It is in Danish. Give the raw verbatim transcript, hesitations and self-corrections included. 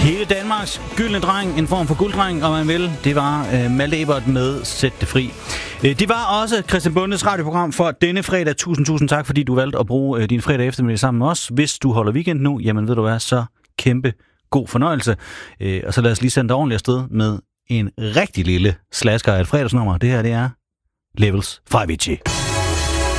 Hele Danmarks gyldne dreng, en form for gulddreng, om man vil. Det var øh, Malte Ebert med Sæt det fri. Øh, det var også Christian Bondes radioprogram for denne fredag. Tusind, tusind tak, fordi du valgte at bruge øh, din fredag eftermiddag sammen med os. Hvis du holder weekend nu, jamen ved du hvad, så kæmpe god fornøjelse. Øh, og så lad os lige sende dig ordentligt afsted med en rigtig lille slasker af et fredagsnummer. Det her, det er Levels fra Avicii.